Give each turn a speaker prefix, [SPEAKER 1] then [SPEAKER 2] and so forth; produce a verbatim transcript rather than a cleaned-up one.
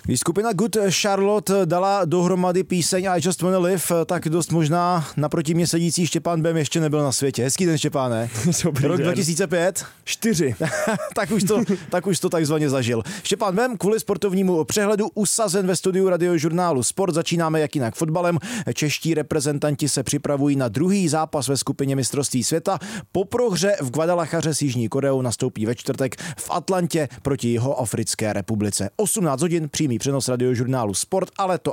[SPEAKER 1] Když skupina Good Charlotte dala dohromady píseň I Just Wanna Live, tak dost možná naproti mě sedící Štěpán Bem ještě nebyl na světě. Hezký den, Štěpáne.
[SPEAKER 2] Dobrý
[SPEAKER 1] Rok
[SPEAKER 2] den.
[SPEAKER 1] dva tisíce pět?
[SPEAKER 2] Čtyři.
[SPEAKER 1] tak, už to, tak už to takzvaně zažil. Štěpán Bem kvůli sportovnímu přehledu usazen ve studiu radiožurnálu Sport. Začínáme jak jinak fotbalem. Čeští reprezentanti se připravují na druhý zápas ve skupině mistrovství světa. Po prohře v Guadalajaře s Jižní Koreou nastoupí ve čtvrtek v Atlantě proti Jihoafrické republice. osmnáct hodin, přímý přenos radiožurnálu Sport, ale to